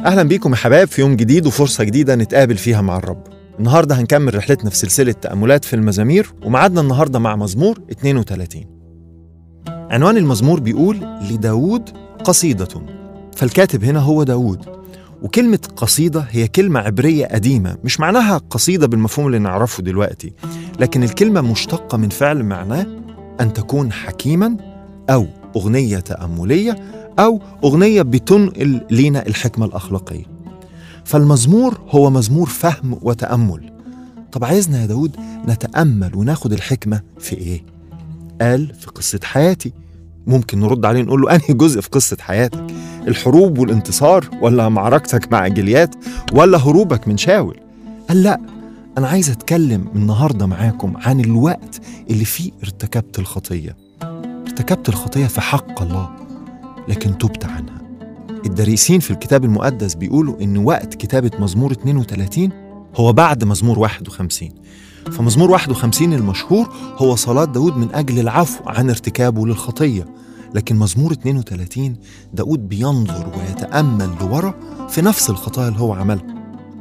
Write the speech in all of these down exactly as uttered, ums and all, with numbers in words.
أهلا بيكم يا حباب في يوم جديد وفرصة جديدة نتقابل فيها مع الرب. النهاردة هنكمل رحلتنا في سلسلة تأملات في المزامير، ومعادنا النهاردة مع مزمور اثنين وثلاثين. عنوان المزمور بيقول لداود قصيدة، فالكاتب هنا هو داود. وكلمة قصيدة هي كلمة عبرية قديمة، مش معناها قصيدة بالمفهوم اللي نعرفه دلوقتي، لكن الكلمة مشتقة من فعل معناه أن تكون حكيما، أو أغنية تأملية، أو أغنية بتنقل لينا الحكمة الأخلاقية. فالمزمور هو مزمور فهم وتأمل. طب عايزنا يا داود نتأمل وناخد الحكمة في إيه؟ قال في قصة حياتي. ممكن نرد عليه نقول له أنهي جزء في قصة حياتك؟ الحروب والانتصار، ولا معركتك مع جليات، ولا هروبك من شاول؟ قال لا، أنا عايز أتكلم النهاردة معاكم عن الوقت اللي فيه ارتكبت الخطية. ارتكبت الخطية في حق الله لكن تبت عنها. الدارسين في الكتاب المقدس بيقولوا إن وقت كتابة مزمور اثنين وثلاثين هو بعد مزمور واحد وخمسين. فمزمور واحد وخمسين المشهور هو صلاة داود من أجل العفو عن ارتكابه للخطية، لكن مزمور اثنين وثلاثين داود بينظر ويتأمل لورا في نفس الخطايا اللي هو عملها،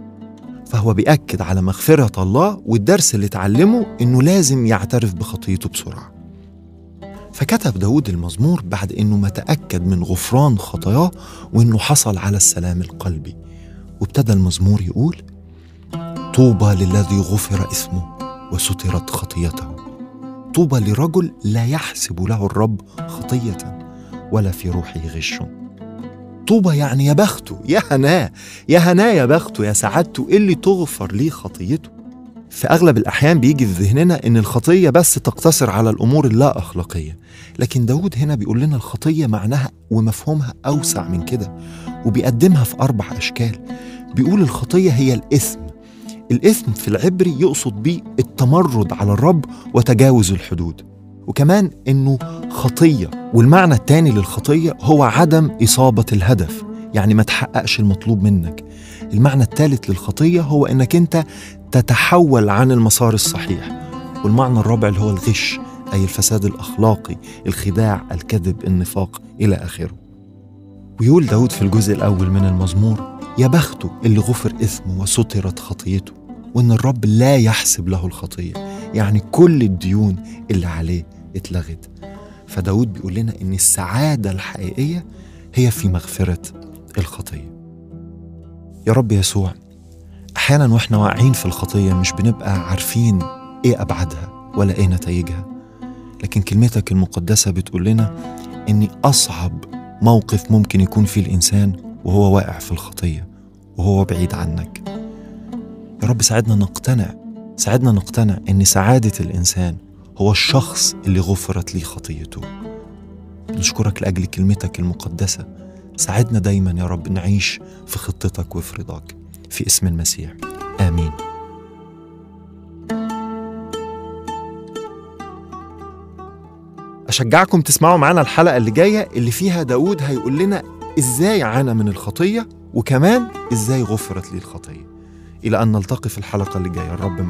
فهو بيأكد على مغفرة الله والدرس اللي اتعلمه إنه لازم يعترف بخطيته بسرعة. فكتب داود المزمور بعد إنه ما تأكد من غفران خطاياه وإنه حصل على السلام القلبي، وابتدى المزمور يقول: طوبى للذي غفر اسمه وسترت خطيته، طوبى لرجل لا يحسب له الرب خطية ولا في روحه غش. طوبى يعني يا بخته، يا هناه، يا هناه، يا بخته، يا سعادته اللي تغفر ليه خطيته. في أغلب الأحيان بيجي في ذهننا إن الخطية بس تقتصر على الأمور اللا أخلاقية، لكن داود هنا بيقول لنا الخطية معناها ومفهومها أوسع من كده، وبيقدمها في أربع أشكال. بيقول الخطية هي الإثم. الإثم في العبري يقصد بيه التمرد على الرب وتجاوز الحدود، وكمان إنه خطية، والمعنى التاني للخطية هو عدم إصابة الهدف، يعني ما تحققش المطلوب منك. المعنى الثالث للخطية هو إنك أنت تتحول عن المسار الصحيح، والمعنى الرابع اللي هو الغش، أي الفساد الأخلاقي، الخداع، الكذب، النفاق إلى آخره. ويقول داود في الجزء الأول من المزمور: يا بخته اللي غفر إثمه وسترت خطيته، وإن الرب لا يحسب له الخطية، يعني كل الديون اللي عليه اتلغت. فداود بيقول لنا إن السعادة الحقيقية هي في مغفرة الخطية. يا رب يسوع، أحيانا وإحنا واقعين في الخطية مش بنبقى عارفين إيه أبعادها ولا إيه نتائجها، لكن كلمتك المقدسة بتقول لنا إن أصعب موقف ممكن يكون فيه الإنسان وهو واقع في الخطية وهو بعيد عنك. يا رب ساعدنا نقتنع ساعدنا نقتنع إن سعادة الإنسان هو الشخص اللي غفرت ليه خطيته. نشكرك لأجل كلمتك المقدسة. ساعدنا دايما يا رب نعيش في خطتك وفي رضاك، في اسم المسيح، آمين. أشجعكم تسمعوا معنا الحلقة اللي جاية اللي فيها داود هيقول لنا إزاي عانى من الخطية، وكمان إزاي غفرت لي الخطية. إلى أن نلتقي في الحلقة اللي جاية، الرب معنا.